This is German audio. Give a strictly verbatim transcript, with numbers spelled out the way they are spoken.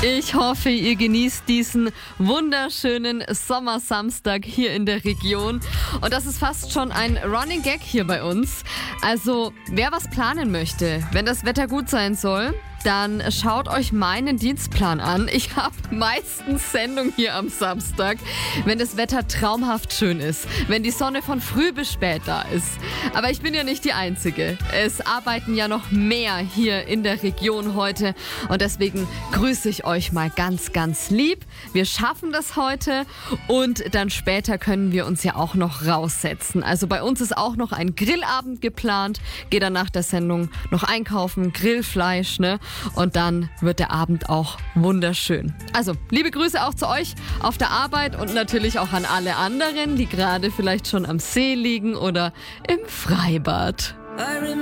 Ich hoffe, ihr genießt diesen wunderschönen Sommersamstag hier in der Region. Und das ist fast schon ein Running Gag hier bei uns. Also, wer was planen möchte, wenn das Wetter gut sein soll, dann schaut euch meinen Dienstplan an. Ich habe meistens Sendung hier am Samstag, wenn das Wetter traumhaft schön ist, wenn die Sonne von früh bis spät da ist. Aber ich bin ja nicht die Einzige. Es arbeiten ja noch mehr hier in der Region heute und deswegen grüße ich euch mal ganz, ganz lieb. Wir schaffen das heute und dann später können wir uns ja auch noch raussetzen. Also bei uns ist auch noch ein Grillabend geplant. Gehe dann nach der Sendung noch einkaufen, Grillfleisch, ne? Und dann wird der Abend auch wunderschön. Also, liebe Grüße auch zu euch auf der Arbeit und natürlich auch an alle anderen, die gerade vielleicht schon am See liegen oder im Freibad.